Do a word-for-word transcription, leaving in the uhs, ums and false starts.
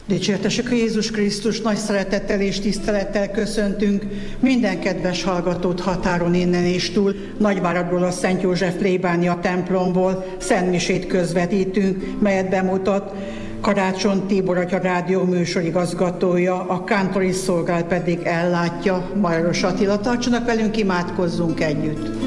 Dicsértessük Jézus Krisztus, nagy szeretettel és tisztelettel köszöntünk minden kedves hallgatót határon innen és túl. Nagyváradról, a Szent József plébánia templomból szentmisét közvetítünk, melyet bemutat Karácsony Tibor atya rádió műsorigazgatója, a kántori szolgál pedig ellátja Majoros Attila. Tartsanak velünk, imádkozzunk együtt!